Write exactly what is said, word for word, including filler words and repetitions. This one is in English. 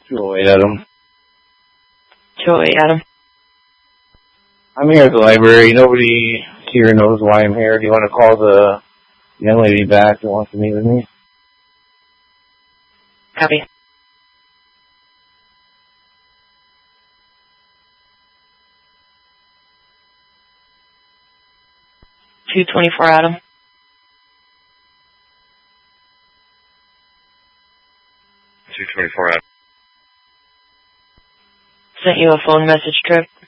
two oh eight, Adam. two oh eight, Adam. I'm here at the library. Nobody here knows why I'm here. Do you want to call the young lady back that wants to meet with me? Copy. two twenty-four, Adam. two twenty-four, Adam. Sent you a phone message, Trip.